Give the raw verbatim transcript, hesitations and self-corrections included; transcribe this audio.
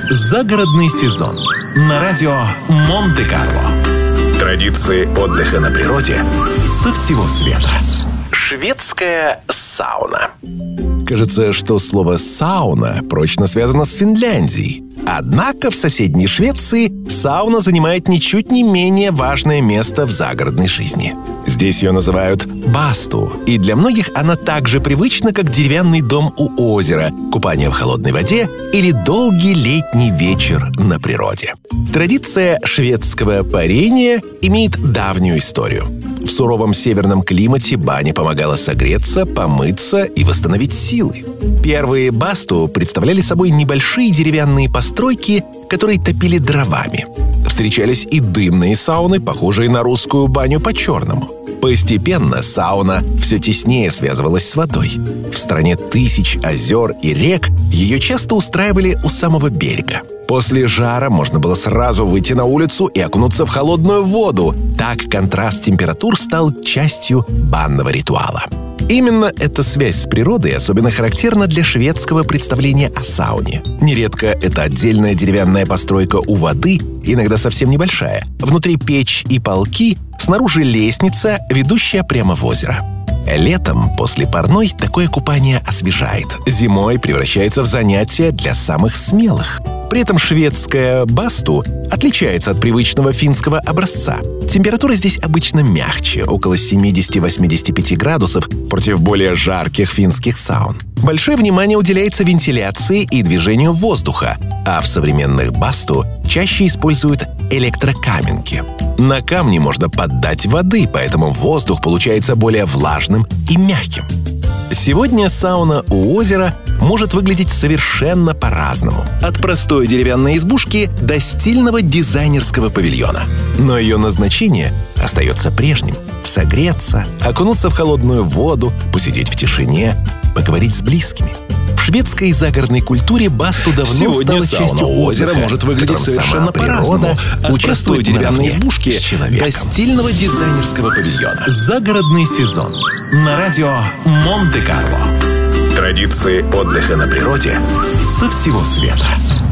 Загородный сезон на радио Монте-Карло. Традиции отдыха на природе со всего света. Шведская сауна. Кажется, что слово «сауна» прочно связано с Финляндией. Однако в соседней Швеции сауна занимает ничуть не менее важное место в загородной жизни. Здесь ее называют «басту», и для многих она так же привычна, как деревянный дом у озера, купание в холодной воде или долгий летний вечер на природе. Традиция шведского парения имеет давнюю историю. В суровом северном климате баня помогала согреться, помыться и восстановить силы. Первые басту представляли собой небольшие деревянные постройки, которые топили дровами. Встречались и дымные сауны, похожие на русскую баню по-черному. Постепенно сауна все теснее связывалась с водой. В стране тысяч озер и рек ее часто устраивали у самого берега. После жара можно было сразу выйти на улицу и окунуться в холодную воду. Так контраст температур стал частью банного ритуала. Именно эта связь с природой особенно характерна для шведского представления о сауне. Нередко это отдельная деревянная постройка у воды, иногда совсем небольшая. Внутри печь и полки, снаружи лестница, ведущая прямо в озеро. Летом после парной такое купание освежает. Зимой превращается в занятие для самых смелых. При этом шведская басту отличается от привычного финского образца. Температура здесь обычно мягче, около семьдесят-восемьдесят пять градусов, против более жарких финских саун. Большое внимание уделяется вентиляции и движению воздуха, а в современных басту чаще используют электрокаменки. На камни можно поддать воды, поэтому воздух получается более влажным и мягким. Сегодня сауна у озера может выглядеть совершенно по-разному. От простой деревянной избушки до стильного дизайнерского павильона. Но ее назначение остается прежним – согреться, окунуться в холодную воду, посидеть в тишине, поговорить с близкими. В шведской загородной культуре басту давно Сегодня стала частью озера может выглядеть совершенно по-разному. От простой деревянной избушки до стильного дизайнерского павильона. Загородный сезон на радио Монте-Карло. Традиции отдыха на природе со всего света.